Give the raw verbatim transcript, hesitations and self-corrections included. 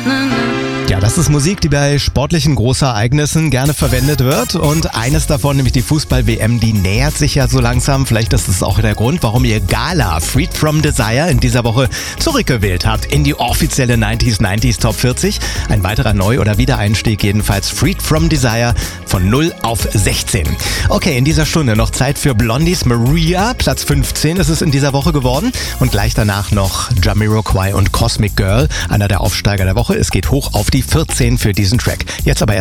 Ja, das ist Musik, die bei sportlichen Großereignissen gerne verwendet wird. Und eines davon, nämlich die Fußball-W M, die nähert sich ja so langsam. Vielleicht ist es auch der Grund, warum ihr Gala Freed from Desire in dieser Woche zurückgewählt habt in die offizielle neunziger neunzig Top vierzig. Ein weiterer Neu- oder Wiedereinstieg jedenfalls. Freed from Desire von null auf sechzehn. Okay, in dieser Stunde noch Zeit für Blondies Maria. Platz fünfzehn ist es in dieser Woche geworden. Und gleich danach noch Jamiroquai und Cosmic Girl, einer der Aufsteiger der Woche. Es geht hoch auf die vierzehn für diesen Track. Jetzt aber